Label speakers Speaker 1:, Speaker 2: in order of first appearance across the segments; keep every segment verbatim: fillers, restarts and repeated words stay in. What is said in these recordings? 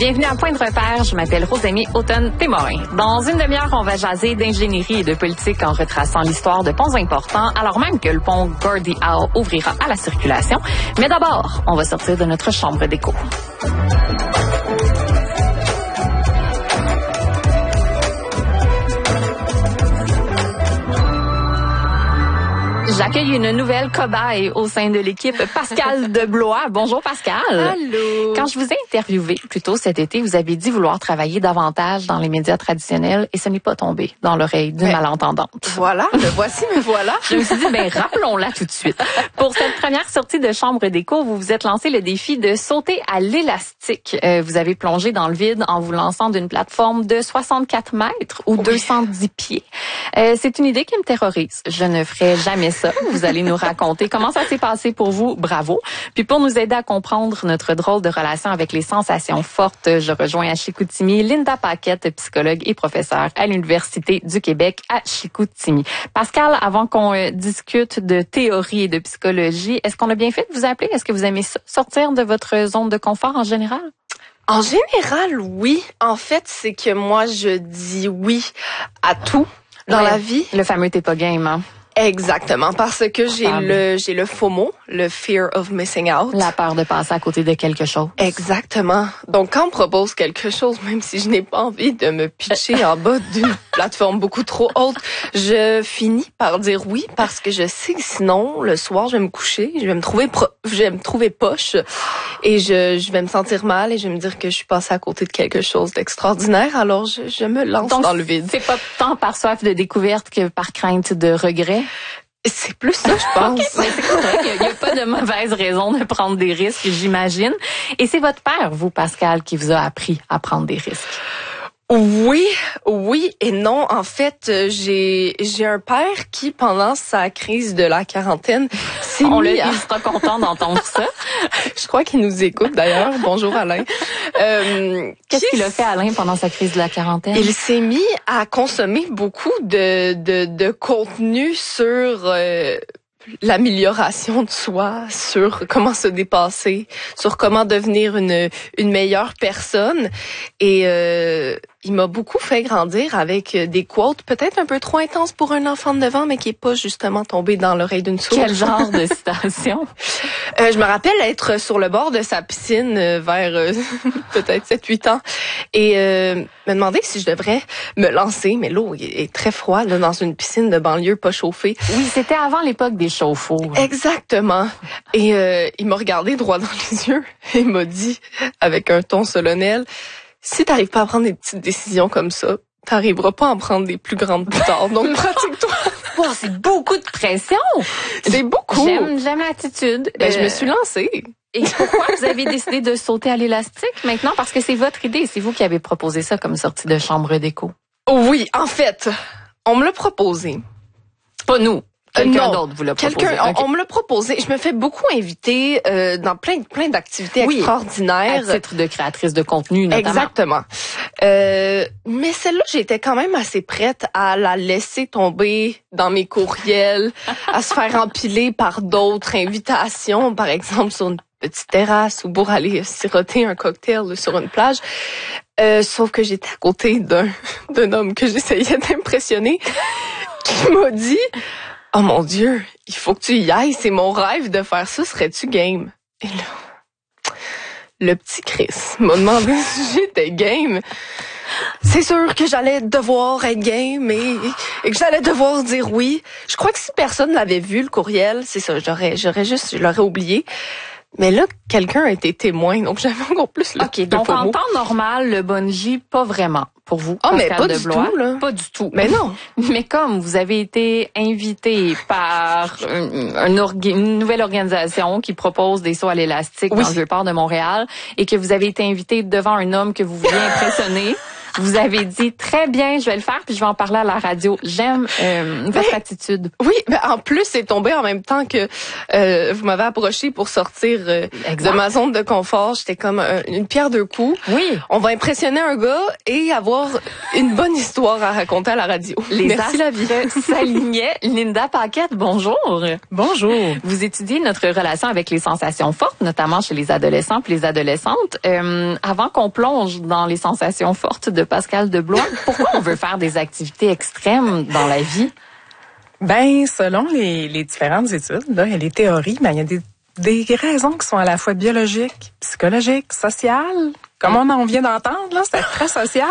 Speaker 1: Bienvenue à Point de repère, je m'appelle Rosemie Automne-Témorin. Dans une demi-heure, on va jaser d'ingénierie et de politique en retraçant l'histoire de ponts importants, alors même que le pont Gordie Howe ouvrira à la circulation. Mais d'abord, on va sortir de notre chambre d'écho. J'accueille une nouvelle cobaye au sein de l'équipe, Pascale Deblois. Bonjour Pascale.
Speaker 2: Allô.
Speaker 1: Quand je vous ai interviewé plus tôt cet été, vous avez dit vouloir travailler davantage dans les médias traditionnels et ce n'est pas tombé dans l'oreille d'une malentendante.
Speaker 2: Voilà, me voici, me voilà.
Speaker 1: Je me suis dit, ben rappelons-la tout de suite. Pour cette première sortie de Chambre d'écho, vous vous êtes lancé le défi de sauter à l'élastique. Euh, vous avez plongé dans le vide en vous lançant d'une plateforme de soixante-quatre mètres ou oui. deux cent dix pieds. Euh, c'est une idée qui me terrorise. Je ne ferai jamais ça. Vous allez nous raconter comment ça s'est passé pour vous. Bravo. Puis pour nous aider à comprendre notre drôle de relation avec les sensations fortes, je rejoins à Chicoutimi Linda Paquette, psychologue et professeure à l'Université du Québec à Chicoutimi. Pascal, avant qu'on euh, discute de théorie et de psychologie, est-ce qu'on a bien fait de vous appeler? Est-ce que vous aimez sortir de votre zone de confort en général?
Speaker 2: En général, oui. En fait, c'est que moi, je dis oui à tout dans ouais, la vie.
Speaker 1: Le fameux t'es pas game, hein?
Speaker 2: Exactement, parce que j'ai
Speaker 1: Fable.
Speaker 2: le j'ai le FOMO, le fear of missing out.
Speaker 1: La peur de passer à côté de quelque chose.
Speaker 2: Exactement. Donc quand on me propose quelque chose, même si je n'ai pas envie de me pitcher en bas d'une plateforme beaucoup trop haute, je finis par dire oui parce que je sais que sinon le soir je vais me coucher, je vais me trouver pro- je vais me trouver poche et je je vais me sentir mal et je vais me dire que je suis passée à côté de quelque chose d'extraordinaire. Alors je je me lance
Speaker 1: Donc,
Speaker 2: dans le vide.
Speaker 1: C'est pas tant par soif de découverte que par crainte de regret.
Speaker 2: C'est plus ça, je pense.
Speaker 1: Okay, mais c'est correct. Il n'y a, a pas de mauvaise raison de prendre des risques, j'imagine. Et c'est votre père, vous, Pascal, qui vous a appris à prendre des risques.
Speaker 2: Oui, oui et non. En fait, j'ai j'ai un père qui, pendant sa crise de la quarantaine, s'est
Speaker 1: On
Speaker 2: mis
Speaker 1: le,
Speaker 2: à...
Speaker 1: il sera content d'entendre ça.
Speaker 2: Je crois qu'il nous écoute d'ailleurs. Bonjour Alain.
Speaker 1: Euh, Qu'est-ce qu'il a fait, Alain, pendant sa crise de la quarantaine?
Speaker 2: Il s'est mis à consommer beaucoup de de, de contenu sur... Euh, l'amélioration de soi, sur comment se dépasser, sur comment devenir une une meilleure personne. Et euh, il m'a beaucoup fait grandir avec des quotes peut-être un peu trop intenses pour un enfant de neuf ans, mais qui est pas justement tombé dans l'oreille d'une sourde.
Speaker 1: Quel genre de citation?
Speaker 2: euh, je me rappelle être sur le bord de sa piscine euh, vers euh, peut-être sept huit ans et euh, me demander si je devrais me lancer, mais l'eau est très froide là, dans une piscine de banlieue pas chauffée.
Speaker 1: Oui, c'était avant l'époque des chauffe-eau.
Speaker 2: Exactement. Et euh, il m'a regardé droit dans les yeux et m'a dit avec un ton solennel, si t'arrives pas à prendre des petites décisions comme ça, t'arriveras pas à en prendre des plus grandes plus tard. Donc pratique-toi.
Speaker 1: Wow, c'est beaucoup de pression.
Speaker 2: C'est beaucoup.
Speaker 1: J'aime, j'aime l'attitude.
Speaker 2: Ben,
Speaker 1: euh...
Speaker 2: je me suis lancée.
Speaker 1: Et pourquoi vous avez décidé de sauter à l'élastique maintenant? Parce que c'est votre idée. C'est vous qui avez proposé ça comme sortie de chambre d'écho.
Speaker 2: Oui, en fait, on me l'a proposé.
Speaker 1: Pas nous. Quelqu'un
Speaker 2: non,
Speaker 1: d'autre vous l'a proposé.
Speaker 2: Quelqu'un,
Speaker 1: okay.
Speaker 2: on, on me l'a proposé. Je me fais beaucoup inviter euh, dans plein, plein d'activités
Speaker 1: oui,
Speaker 2: extraordinaires.
Speaker 1: À titre de créatrice de contenu, notamment.
Speaker 2: Exactement. Euh, mais celle-là, j'étais quand même assez prête à la laisser tomber dans mes courriels, à se faire empiler par d'autres invitations, par exemple sur une petite terrasse ou pour aller siroter un cocktail sur une plage. Euh, sauf que j'étais à côté d'un, d'un homme que j'essayais d'impressionner, qui m'a dit... Oh mon Dieu, il faut que tu y ailles, c'est mon rêve de faire ça, serais-tu game? Et là, le petit Chris m'a demandé si j'étais game. C'est sûr que j'allais devoir être game et, et que j'allais devoir dire oui. Je crois que si personne n'avait vu le courriel, c'est ça, j'aurais, j'aurais juste, je l'aurais oublié. Mais là, quelqu'un a été témoin, donc j'avais encore plus le
Speaker 1: OK, donc en temps normal, le bungee, pas vraiment pour vous.
Speaker 2: Ah, oh, mais pas
Speaker 1: Deblois.
Speaker 2: du tout, là.
Speaker 1: Pas du tout.
Speaker 2: Mais non.
Speaker 1: Mais comme vous avez été invité par une, une, orga- une nouvelle organisation qui propose des sauts à l'élastique oui. dans le Vieux-Port de Montréal et que vous avez été invité devant un homme que vous vouliez impressionner, Vous avez dit très bien, je vais le faire puis je vais en parler à la radio. J'aime euh, votre
Speaker 2: ben,
Speaker 1: attitude.
Speaker 2: Oui, mais en plus c'est tombé en même temps que euh, vous m'avez approché pour sortir euh, de ma zone de confort. J'étais comme euh, une pierre deux coups.
Speaker 1: Oui.
Speaker 2: On va impressionner un gars et avoir une bonne histoire à raconter à la radio.
Speaker 1: Les
Speaker 2: Merci la vie.
Speaker 1: S'alignaient. Linda Paquette, bonjour.
Speaker 3: Bonjour.
Speaker 1: Vous étudiez notre relation avec les sensations fortes, notamment chez les adolescents et les adolescentes. Euh, avant qu'on plonge dans les sensations fortes de Pascal Deblois, pourquoi on veut faire des activités extrêmes dans la vie?
Speaker 3: Ben, selon les, les différentes études, là, et les théories, ben, il y a des, des raisons qui sont à la fois biologiques, psychologiques, sociales, comme on en vient d'entendre, là, c'est très social,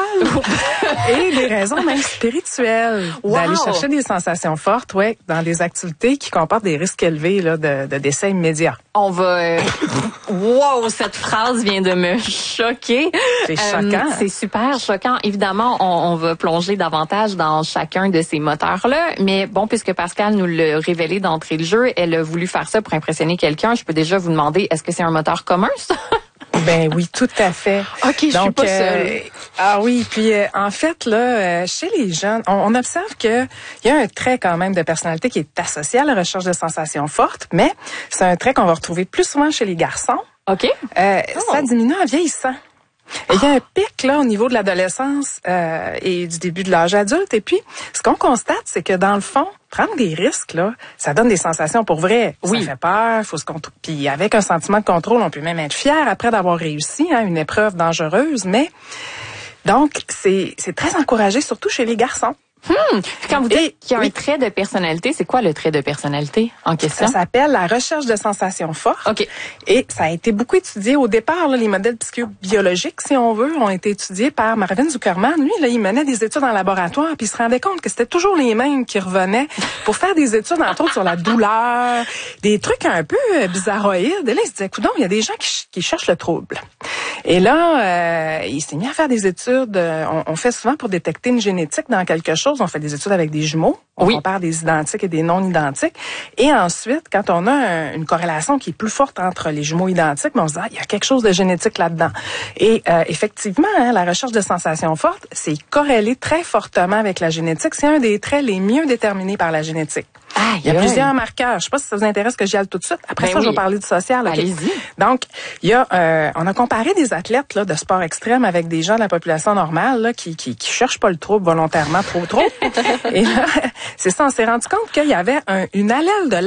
Speaker 3: et des raisons même spirituelles,
Speaker 1: wow.
Speaker 3: d'aller chercher des sensations fortes, ouais, dans des activités qui comportent des risques élevés là, de, de décès immédiat.
Speaker 1: On va... Euh... wow, cette phrase vient de me choquer.
Speaker 3: C'est choquant.
Speaker 1: Euh, c'est super choquant. Évidemment, on, on va plonger davantage dans chacun de ces moteurs-là, mais bon, puisque Pascal nous l'a révélé d'entrée de jeu, elle a voulu faire ça pour impressionner quelqu'un. Je peux déjà vous demander, est-ce que c'est un moteur commun, ça?
Speaker 3: Ben oui, tout à fait.
Speaker 2: OK, je
Speaker 3: Donc,
Speaker 2: suis pas seule.
Speaker 3: Euh, ah oui, puis euh, en fait là, euh, chez les jeunes, on, on observe que il y a un trait quand même de personnalité qui est associé à la recherche de sensations fortes, mais c'est un trait qu'on va retrouver plus souvent chez les garçons.
Speaker 1: OK.
Speaker 3: Euh,
Speaker 1: oh.
Speaker 3: Ça diminue en vieillissant. Et il y a un pic là au niveau de l'adolescence euh, et du début de l'âge adulte. Et puis, ce qu'on constate, c'est que dans le fond, prendre des risques là, ça donne des sensations pour vrai.
Speaker 1: Oui.
Speaker 3: Ça fait peur, faut se contrôler. Puis avec un sentiment de contrôle, on peut même être fier après d'avoir réussi hein, une épreuve dangereuse. Mais donc, c'est c'est très encouragé, surtout chez les garçons.
Speaker 1: Hmm. Quand vous dites qu'il y a
Speaker 3: oui.
Speaker 1: un trait de personnalité, c'est quoi le trait de personnalité en question?
Speaker 3: Ça s'appelle la recherche de sensations fortes.
Speaker 1: OK.
Speaker 3: Et ça a été beaucoup étudié. Au départ, là, les modèles psychobiologiques, si on veut, ont été étudiés par Marvin Zuckerman. Lui, là, il menait des études en laboratoire, puis il se rendait compte que c'était toujours les mêmes qui revenaient pour faire des études, entre autres, sur la douleur, des trucs un peu euh, bizarroïdes. Et là, il se disait, coudonc, il y a des gens qui, ch- qui cherchent le trouble. Et là, euh, il s'est mis à faire des études. Euh, on, on fait souvent pour détecter une génétique dans quelque chose. On fait des études avec des jumeaux. On
Speaker 1: oui.
Speaker 3: compare des identiques et des non identiques. Et ensuite, quand on a un, une corrélation qui est plus forte entre les jumeaux identiques, ben on se dit, ah, il y a quelque chose de génétique là-dedans. Et euh, effectivement, hein, la recherche de sensations fortes, c'est corrélé très fortement avec la génétique. C'est un des traits les mieux déterminés par la génétique.
Speaker 1: Ah,
Speaker 3: il y a plusieurs marqueurs. Je sais pas si ça vous intéresse que j'y aille tout de suite. Après
Speaker 1: ben
Speaker 3: ça,
Speaker 1: oui.
Speaker 3: je vais parler du social. Okay?
Speaker 1: Allez-y.
Speaker 3: Donc, il y a, euh, on a comparé des athlètes là, de sport extrême avec des gens de la population normale là, qui, qui, qui cherchent pas le trouble volontairement trop trop. Et là, c'est ça, on s'est rendu compte qu'il y avait un, une allèle de